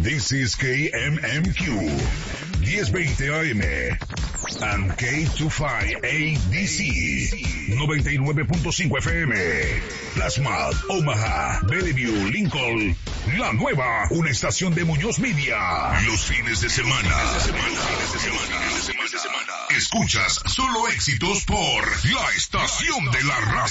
This is KMMQ 1020 AM and K25ADC 99.5 FM. Plasma, Omaha, Bellevue, Lincoln. La Nueva, una estación de Muñoz Media. Los fines de semana. Escuchas solo éxitos por la estación de la raza.